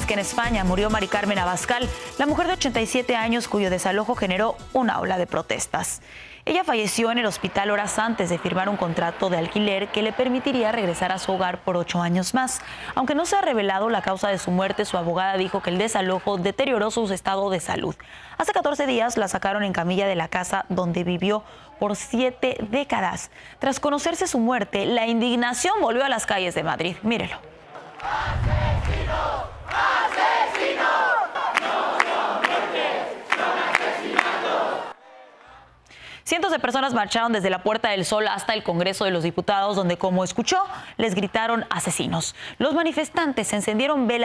que en España murió Mari Carmen Abascal, la mujer de 87 años cuyo desalojo generó una ola de protestas. Ella falleció en el hospital horas antes de firmar un contrato de alquiler que le permitiría regresar a su hogar por 8 años más. Aunque no se ha revelado la causa de su muerte, su abogada dijo que el desalojo deterioró su estado de salud. Hace 14 días la sacaron en camilla de la casa donde vivió por 7 décadas. Tras conocerse su muerte, la indignación volvió a las calles de Madrid. Mírelo. ¡Asesino! ¡Asesino! Cientos de personas marcharon desde la Puerta del Sol hasta el Congreso de los Diputados, donde, como escuchó, les gritaron asesinos. Los manifestantes encendieron velas